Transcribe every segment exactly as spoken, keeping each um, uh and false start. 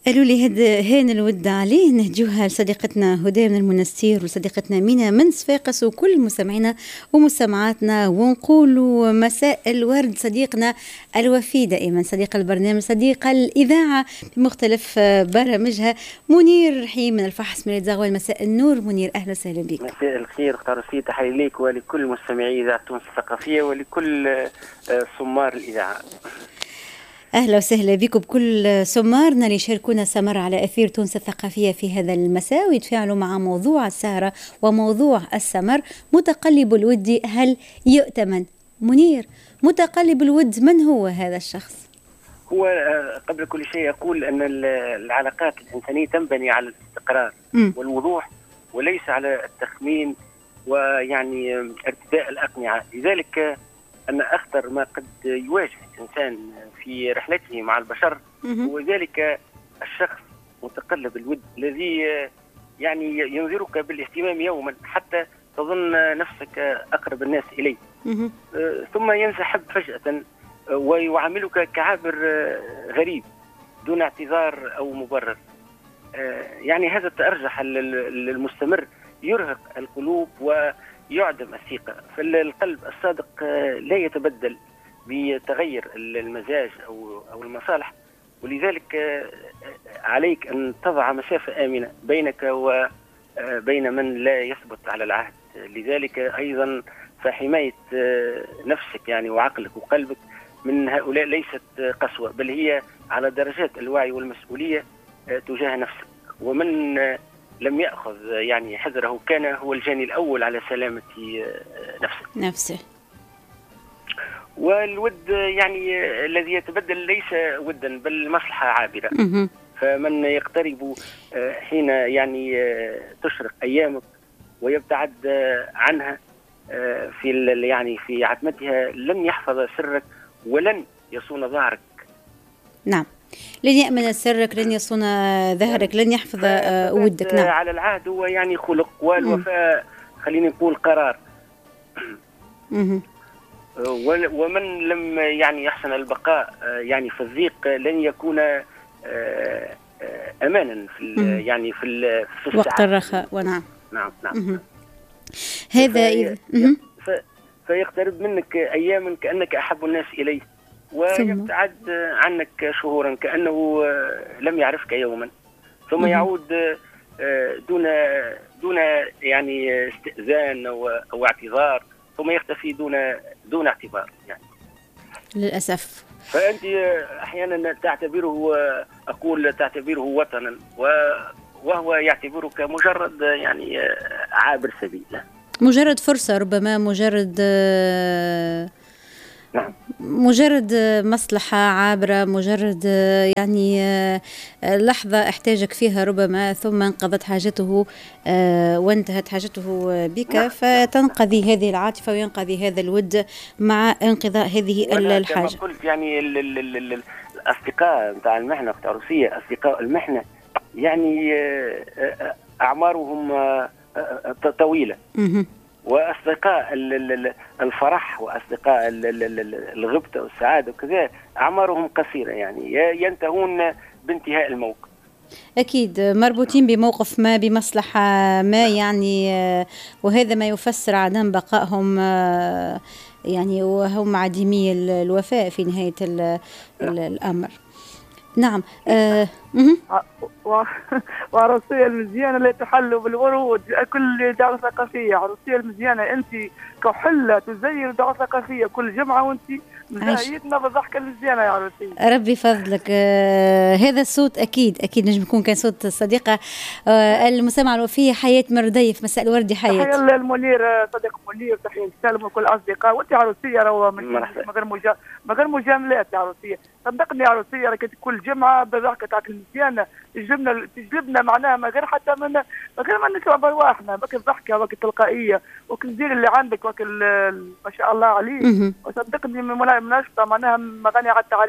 قالوا لي هاد هان الود عليه نهجوها لصديقتنا هدى من المنستير وصديقتنا مينا من صفاقس وكل مستمعينا ومستمعاتنا، ونقولوا مساء الورد صديقنا الوفي دائما، صديق البرنامج، صديق الإذاعة بمختلف برامجها، منير رحيم من الفحص من الزغوال. مساء النور منير، أهلا وسهلا بك. مساء الخير اختار فيه، تحية ليك ولكل مستمعي إذاعة تونس الثقافية ولكل سمار الإذاعة. أهلا وسهلا بكم بكل سمارنا اللي يشاركونا سمر على أثير تونس الثقافية في هذا المساء ويتفاعلوا مع موضوع السهرة وموضوع السمر. متقلب الود هل يؤتمن؟ منير، متقلب الود من هو هذا الشخص؟ هو قبل كل شيء يقول أن العلاقات الإنسانية تنبني على الاستقرار م. والوضوح وليس على التخمين ويعني ارتداء الأقنعة. لذلك أن أخطر ما قد يواجه الإنسان في رحلته مع البشر هو ذلك الشخص متقلب الود الذي يعني ينذرك بالاهتمام يوما حتى تظن نفسك أقرب الناس إليه، ثم ينسحب فجأة ويعاملك كعابر غريب دون اعتذار أو مبرر. يعني هذا التأرجح المستمر يرهق القلوب ويعدم الثقة، فالقلب الصادق لا يتبدل بتغير المزاج أو أو المصالح، ولذلك عليك أن تضع مسافة آمنة بينك وبين من لا يثبت على العهد. لذلك أيضا فحماية نفسك يعني وعقلك وقلبك من هؤلاء ليست قسوة، بل هي على درجات الوعي والمسؤولية تجاه نفسك، ومن لم يأخذ يعني حذره كان هو الجاني الأول على سلامة نفسه نفسه. والود يعني الذي يتبدل ليس ودا بل مصلحة عابرة، فمن يقترب حين يعني تشرق أيامك ويبتعد عنها في يعني في عتمتها لن يحفظ سرك ولن يصون ظهرك. نعم، لن يأمن سرك، لن يصون ظهرك، لن يحفظ ودك. نعم، على العهد هو يعني خلق، والوفاء خليني نقول قرار. ومن لم يعني يحسن البقاء يعني في الضيق لن يكون أمانا في يعني في في وقت الرخاء. ونعم نعم نعم هذا إذا فيقترب منك أياما كأنك أحب الناس إليه، ويبتعد عنك شهورا كأنه لم يعرفك يوما، ثم يعود دون دون يعني استئذان أو, أو اعتذار، ثم يختفي دون دون اعتبار يعني للأسف. فأنت أحيانا تعتبره، أقول تعتبره وطنا، وهو يعتبرك مجرد يعني عابر سبيل، مجرد فرصة، ربما مجرد نعم مجرد مصلحة عابرة، مجرد يعني لحظة احتاجك فيها ربما، ثم انقضت حاجته وانتهت حاجته بك، نعم. فتنقضي هذه العاطفة وينقضي هذا الود مع انقضاء هذه الحاجة. كما قلت يعني الأصدقاء متاع المحنة في الروسية، أصدقاء المحنة يعني أعمارهم طويلة، وأصدقاء الفرح وأصدقاء الغبطة والسعادة وكذا أعمارهم قصيرة، يعني ينتهون بانتهاء الموقف. أكيد مربوطين بموقف ما، بمصلحة ما يعني، وهذا ما يفسر عدم بقائهم يعني، وهم عديمي الوفاء في نهاية الأمر. نعم. آه. وعروسية المزيانة لا تحل بالورود، كل دعوة ثقافية عروسية المزيانة أنت كحلة تزين دعوة ثقافية كل جمعة وأنت مزايدنا بالضحكة المزيانة يا عروسية. ربي فضلك. آه هذا الصوت أكيد أكيد نجم يكون كان صوت الصديقة آه المستمعة الوفية حياة مرديف. مساء الوردي حياة. تحية للمنير صديق منير، تحية لسالم وكل أصدقاء، وأنت عروسية روا من غير مجا من غير مجاملات يا عروسية. صدقني يا عروسية راك كل جمعة بالضحكة تاعك المزيانة تجلبنا تجلبنا معناها من غير حتى من من غير ما نكرب ارواحنا، باك الضحكه باك التلقائيه وكل اللي عندك وكل ما شاء الله عليه. وصدقني من مناشطه معناها مغني على التعريف،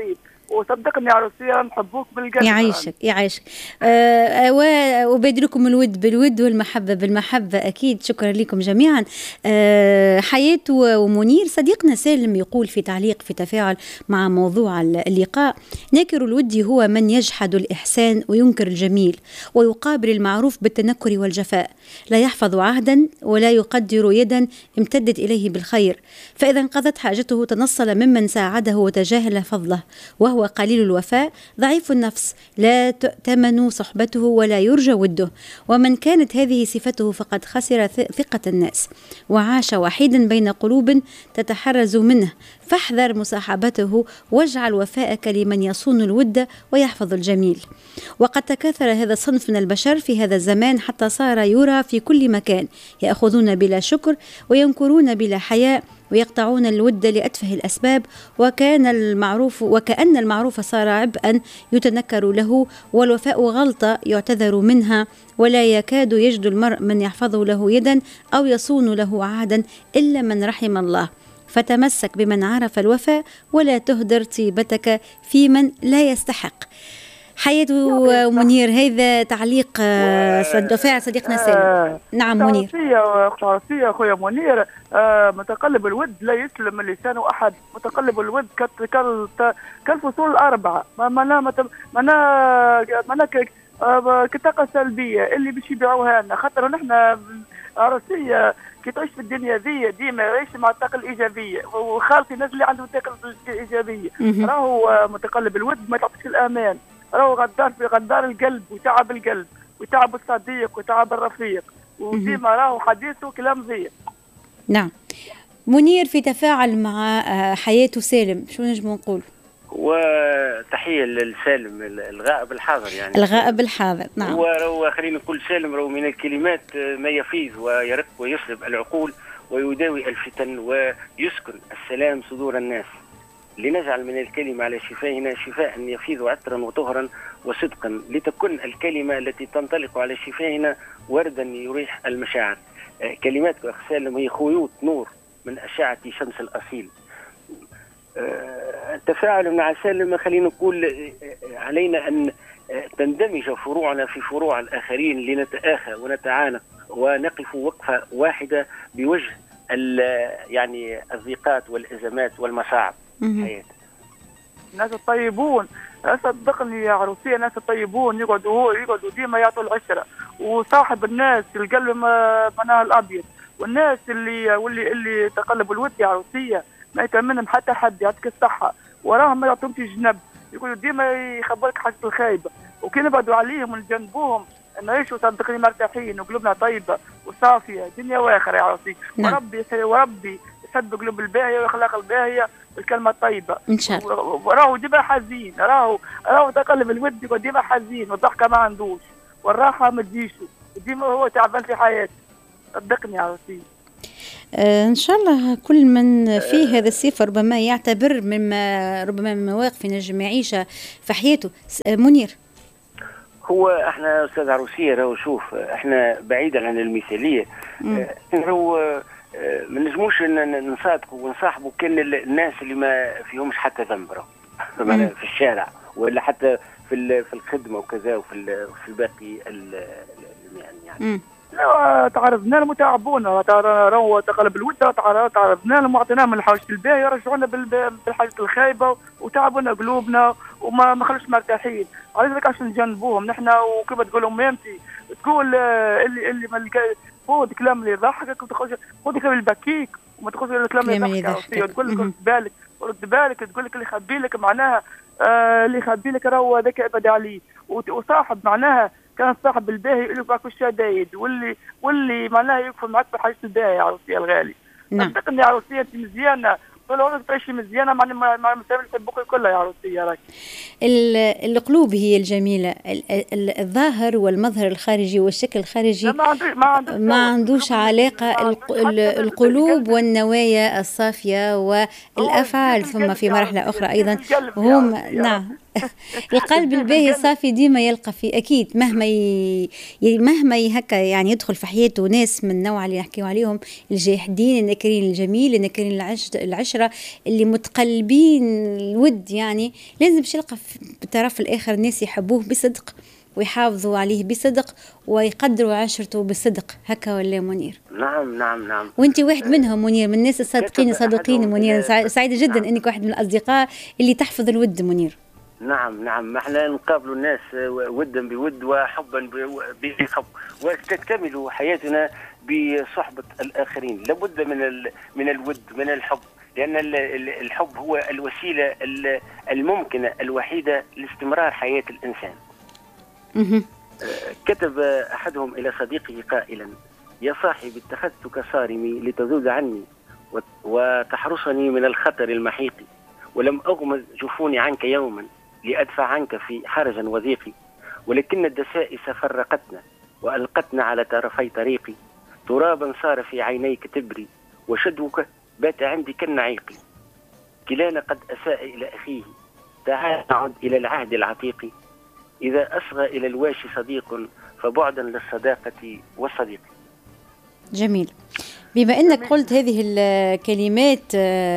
وصدقني عروسيه نحبوك بالقلب. يعيشك يعيشك. أه وأبادلكم الود بالود والمحبة بالمحبة أكيد. شكرا لكم جميعا. أه حياة ومنير. صديقنا سالم يقول في تعليق في تفاعل مع موضوع اللقاء: ناكر الود هو من يجحد الإحسان وينكر الجميل ويقابل المعروف بالتنكر والجفاء، لا يحفظ عهدا ولا يقدر يدا امتدت إليه بالخير، فإذا انقضت حاجته تنصل ممن ساعده وتجاهل فضله، وهو قليل الوفاء ضعيف النفس لا تؤتمن صحبته ولا يرجى وده، ومن كانت هذه صفته فقد خسر ثقة الناس وعاش وحيدا بين قلوب تتحرز منه، فاحذر مصاحبته واجعل وفاءك لمن يصون الود ويحفظ الجميل. وقد تكاثر هذا الصنف من البشر في هذا الزمان حتى صار يرى في كل مكان، يأخذون بلا شكر وينكرون بلا حياء ويقطعون الود لأتفه الأسباب، وكان المعروف وكأن المعروف صار عبئا يتنكر له، والوفاء غلطة يعتذر منها، ولا يكاد يجد المرء من يحفظه له يدا أو يصون له عهدا إلا من رحم الله، فتمسك بمن عرف الوفاء ولا تهدر طيبتك في من لا يستحق. حياة ومنير. هذا تعليق فاعل صديقنا سالم. نعم منير. أخت عروسية أخويا منير، متقلب الود لا يسلم من لسانه أحد. متقلب الود كالفصول الأربعة، معناها معناها معناها كطاقة سلبية اللي باش يبيعوها لنا، خاطر نحن عروسية كي تعيش في الدنيا ذي ديما يعيش مع الطاقة الإيجابية، وخالتي الناس اللي عندهم الطاقة الإيجابية. راهو متقلب الود ما تعطيش الأمان، راهو غدار في غدار القلب وتعب القلب وتعب الصديق وتعب الرفيق، وديما راهو حديثه كلام ضيق. نعم. منير في تفاعل مع حياة سالم، شو نجم نقول؟ وتحية للسالم الغائب الحاضر، يعني الغائب الحاضر. نعم. هو خلينا نقول سالم راهو من الكلمات ما يفيض ويرق ويصلب العقول ويداوي الفتن ويسكن السلام صدور الناس، لنجعل من الكلمة على شفاهنا شفاء يفيض عطرا وطهرا وصدقا، لتكن الكلمة التي تنطلق على شفاهنا وردا يريح المشاعر. كلماتك أخ سالم هي خيوط نور من أشعة شمس الأصيل. التفاعل مع سالم خلينا نقول علينا أن تندمج فروعنا في فروع الآخرين لنتآخى ونتعانق ونقف وقفة واحدة بوجه يعني الضيقات والأزمات والمصاعب. حياتي الناس الطيبون صدقني يا عروسية، ناس الطيبون يقعدوا يقعدوا ديما يعطوا العشرة، وصاحب الناس القلب مناها الأبيض، والناس اللي واللي اللي تقلبوا الود يا عروسية ما يتمنهم حتى حد، يعطيك الصحة، وراهم ما يعطيهمش جنب، يقولوا ديما يخبرك حاجة الخايبة، وكي نبعدوا عليهم ونجنبوهم نعيشوا صدقني مرتاحين وقلوبنا طيبة وصافية دنيا واخرة يا عروسي. نعم. وربي وربي يسد قلوب الباهية والاخلاق الباهية والكلمة الطيبة ان شاء الله. وراهو ديما حزين، راهو راهو تقلب الود يقول ديما حزين، والضحكة ما عندوش والراحة ما تجيشو، ديما هو تعبان في حياته، صدقني يا عروسي. آه إن شاء الله كل من فيه هذا الصفة ربما يعتبر مما ربما من مواقف نجم يعيشها في حياته. آه منير. هو احنا استاذ عروسية راهو شوف احنا بعيدا عن المثالية، اه راهو اه ما نجموش نصادقوا ونصاحبوا كان الناس اللي ما فيهمش حتى ذنب راهو في الشارع ولا حتى في في الخدمة وكذا وفي في الباقي يعني يعني لا تعرضنا لهم وتعبونا، راهو تقلب الود تعرضنا لهم وعطيناهم الحاجة الباهية يرجعونا بالحاجة الخايبة وتعبونا قلوبنا وما ما خلوش مرتاحين، على ذلك عشان نجنبوهم نحن. وكيف تقول امامتي تقول اللي اللي ما خذ الكلام اللي يضحكك وتخرج، خذ الكلام اللي يبكيك وما تخرج الكلام اللي يضحكك، وتقول لك رد بالك ورد بالك، تقول لك اللي يخبي لك معناها آه اللي يخبي لك راهو هذاك ابعد عليه، وصاحب معناها كان صاحب الباهي يقول لك معك الشدايد، واللي واللي معناها يكفر معك بحاجه الباهي يا عروسيه الغالي. نعم. صدقني يا عروسيه انت مزيانه، طول عمرك تعيشي مزيانه مع مع المسامع الحبوك كلها يا عروسيه. راك القلوب هي الجميله، الظاهر والمظهر الخارجي والشكل الخارجي ما عندوش ما عندوش, ما عندوش علاقه. القلوب والنوايا الصافيه والافعال ثم في مرحله اخرى ايضا هم. نعم القلب الباهي الصافي ديما يلقى فيه أكيد، مهما ي... مهما هكا يعني يدخل في حياته ناس من النوع اللي نحكيو عليهم الجاحدين الناكرين الجميل الناكرين العش... العشرة اللي متقلبين الود، يعني لازم باش يلقى في الطرف الآخر الناس يحبوه بصدق ويحافظوا عليه بصدق ويقدروا عشرته بصدق. هكا ولا منير؟ نعم نعم نعم. وانت واحد منهم منير، من الناس الصادقين الصادقين منير. سعيدة جدا نعم. انك واحد من الاصدقاء اللي تحفظ الود منير. نعم نعم، احنا نقابل الناس ودا بود وحبا بحب، وتكتمل حياتنا بصحبة الآخرين. لابد من من الود من الحب، لأن الحب هو الوسيلة الممكنة الوحيدة لاستمرار حياة الإنسان. كتب أحدهم إلى صديقه قائلا: يا صاحبي اتخذتك صارمي لتذود عني وتحرسني من الخطر المحيق، ولم أغمز جفوني عنك يوما لأدفع عنك في حرج وضيق، ولكن الدسائس فرقتنا وألقتنا على طرفي طريقي، ترابا صار في عينيك تبري وشدوك بات عندي كالنعيق، كلانا قد أساء إلى أخيه، تعال نعد إلى العهد العتيق، إذا أصغى إلى الواشي صديق فبعدا للصداقة والصديق. جميل. بما أنك قلت هذه الكلمات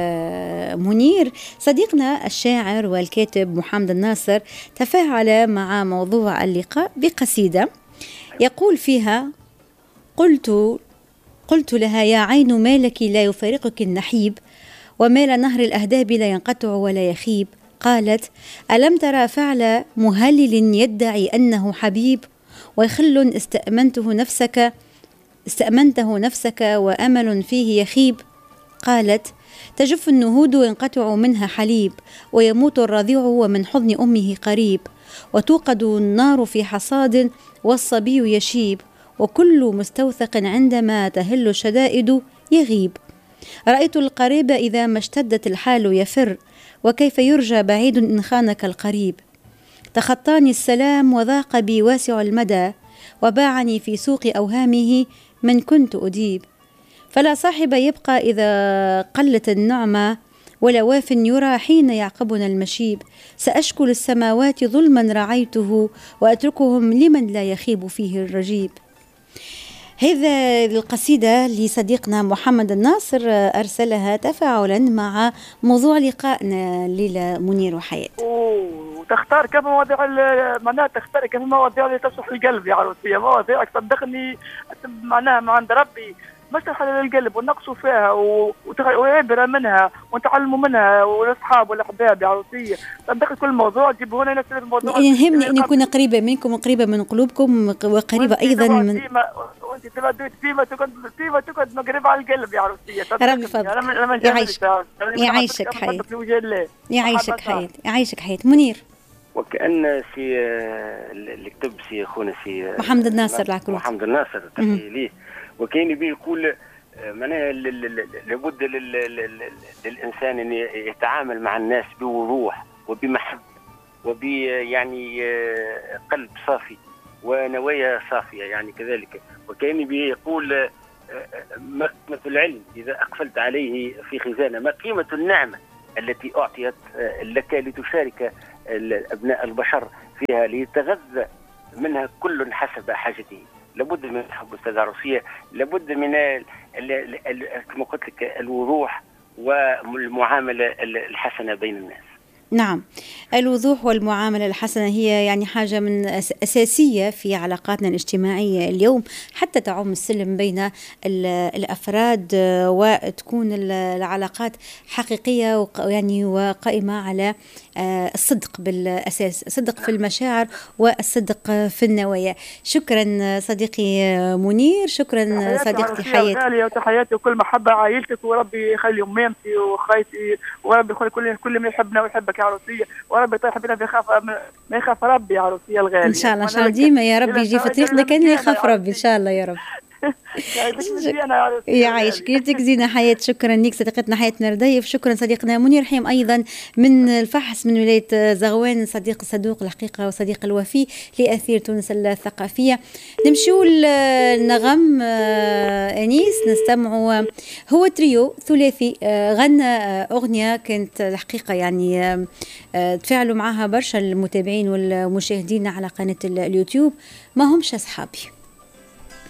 منير، صديقنا الشاعر والكاتب محمد الناصر تفاعل مع موضوع اللقاء بقصيدة يقول فيها: قلت قلت لها يا عين ما لك لا يفارقك النحيب، وما لنهر الأهداب لا ينقطع ولا يخيب. قالت: ألم ترى فعل مهلل يدعي أنه حبيب، وخل استأمنته نفسك استأمنته نفسك وأمل فيه يخيب. قالت: تجف النهود وينقطع منها حليب، ويموت الرضيع ومن حضن أمه قريب، وتوقد النار في حصاد والصبي يشيب، وكل مستوثق عندما تهل الشدائد يغيب. رأيت القريب إذا ما اشتدت الحال يفر، وكيف يرجى بعيد إن خانك القريب. تخطاني السلام وضاق بي واسع المدى، وباعني في سوق أوهامه من كنت أديب. فلا صاحب يبقى إذا قلت النعمة، ولا واف يرى حين يعقبنا المشيب. سأشكل السماوات ظلما رعيته، وأتركهم لمن لا يخيب فيه الرجيب. هذا القصيدة لصديقنا محمد الناصر أرسلها تفاعلا مع موضوع لقائنا ليلة منير وحياة. وتختار كم مواضيع معناها تختار كم مواضيع اللي تصلح القلب يا عروسية، مواضيع صدقني معناها ما عند ربي مصلحة للقلب ونقصوا فيها وعبرة منها ونتعلموا منها والأصحاب والأحباب يا عروسية. صدقني كل موضوع جيبوا لنا نفس الموضوع. يهمني أن نكون قريبة منكم وقريبة من قلوبكم وقريبة أيضا من وانت تبدوت فيما تكون فيما تكون مقربة على القلب يا عروسية. ربي فضل يعيشك يعيشك حياة يعيشك حياة يعيشك حياة منير. وكأن سي اللي كتب سي أخونا سي محمد الناصر العكروت محمد الناصر تحية ليه، وكان يبي يقول معناها لابد للإنسان أن يتعامل مع الناس بوضوح وبمحبة وب يعني قلب صافي ونوايا صافية يعني كذلك. وكان يبي يقول ما قيمة العلم إذا أقفلت عليه في خزانة، ما قيمة النعمة التي أعطيت لك لتشارك أبناء البشر فيها ليتغذى منها كل حسب حاجته. لابد من الحب أستاذ عروسية، لابد من كما قلت لك الوضوح والمعاملة الحسنة بين الناس. نعم، الوضوح والمعاملة الحسنة هي يعني حاجة من أساسية في علاقاتنا الاجتماعية اليوم، حتى تعم السلم بين الأفراد وتكون العلاقات حقيقية يعني وقائمة على الصدق بالأساس، صدق في المشاعر والصدق في النوايا. شكرا صديقي منير، شكرا صديقتي حياة غالية، وتحياتي وكل محبة عائلتك، وربي يخلي أمامتي وخيتي، وربي يخلي كل كل من يحبنا ويحبك يا عروسية، وربي يحبنا بيخاف ما يخاف ربي يا عروسية الغالية. إن شاء الله إن شاء الله ديما يا ربي يجي في طريقنا كان يخاف ربي إن شاء الله يا رب. يعيشك يعطيك زينة حياة. شكرا لك صديقتنا حياة نرديف. شكرا صديقنا منير حيم أيضا من الفحص من ولاية زغوان، صديق الصدوق الحقيقة وصديق الوفي لأثير تونس الثقافية. نمشيو النغم أنيس نستمعوا، هو تريو ثلاثي غنى أغنية كانت الحقيقة يعني تفاعلوا معها برشا المتابعين والمشاهدين على قناة اليوتيوب، ما همش أصحابي.